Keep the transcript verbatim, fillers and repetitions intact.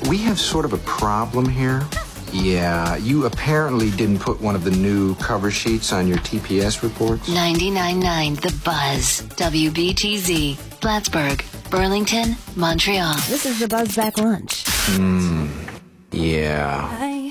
we have sort of a problem here. Yeah, you apparently didn't put one of the new cover sheets on your T P S reports. ninety-nine point nine The Buzz. W B T Z. Plattsburgh, Burlington, Montreal. This is the Buzz Back Lunch. Hmm. Yeah.